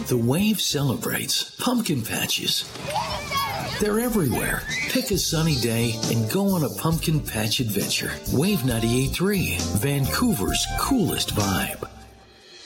The Wave celebrates pumpkin patches. They're everywhere. Pick a sunny day and go on a pumpkin patch adventure. Wave 98.3, Vancouver's coolest vibe.